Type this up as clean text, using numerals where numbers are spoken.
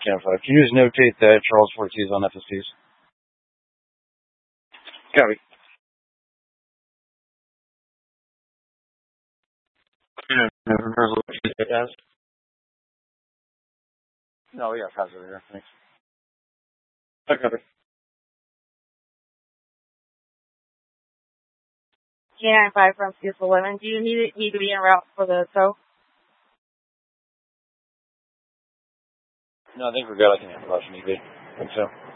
Can you just notate that Charles 42 is on FSTs? Copy. No, yeah, pass over here. Thanks. Copy. K95 from Beautiful Women. Do you need me to be en route for the tow? No, I think we're good. I can handle that if need be. I think so.